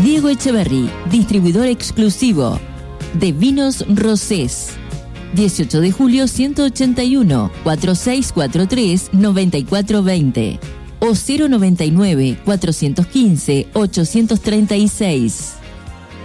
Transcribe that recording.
Diego Echeverry, distribuidor exclusivo de Vinos Rosés. 18 de julio 181 4643 9420 o 099 415 836.